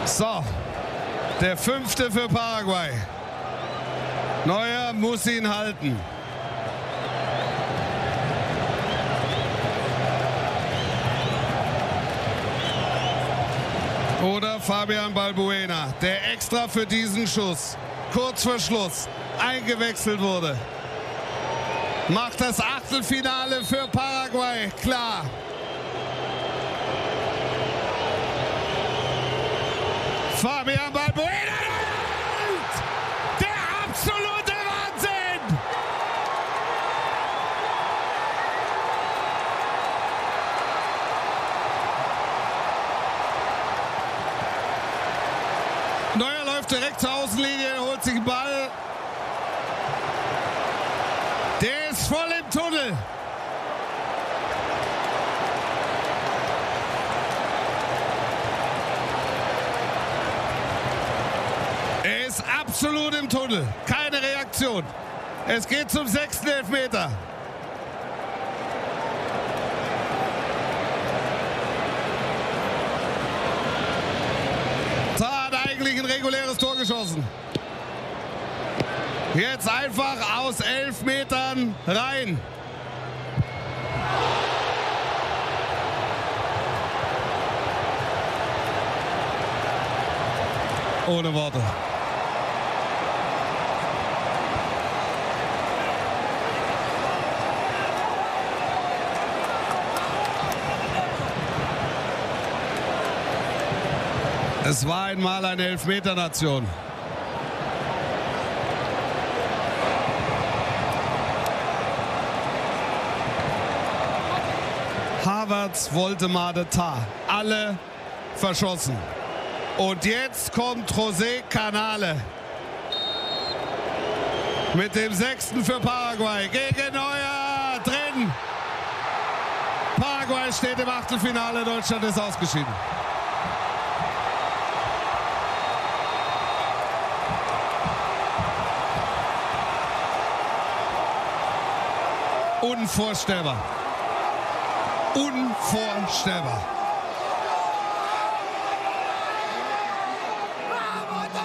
So, der 5. für Paraguay. Neuer muss ihn halten. Oder Fabian Balbuena, der extra für diesen Schuss kurz vor Schluss eingewechselt wurde. Macht das Achtelfinale für Paraguay klar. Fabian Balbuena, der absolute Wahnsinn! Neuer läuft direkt zur Außenlinie, holt sich den Ball. Der ist voll im Tunnel. Er ist absolut im Tunnel. Keine Reaktion. Es geht zum 6. Elfmeter. Da hat eigentlich ein reguläres Tor geschossen. Jetzt einfach aus 11 Metern rein. Ohne Worte. Es war einmal eine Elfmeter-Nation. Havertz, Woltemade, Tah. Alle verschossen. Und jetzt kommt José Canale mit dem 6. für Paraguay gegen Neuer drin. Paraguay steht im Achtelfinale, Deutschland ist ausgeschieden. Unvorstellbar. Unvorstellbar.